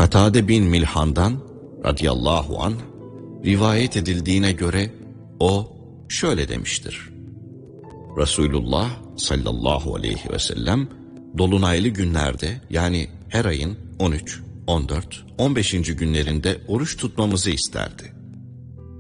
Katade bin Milhan'dan radıyallahu anh rivayet edildiğine göre o şöyle demiştir. Resulullah sallallahu aleyhi ve sellem dolunaylı günlerde, yani her ayın 13, 14, 15. günlerinde oruç tutmamızı isterdi.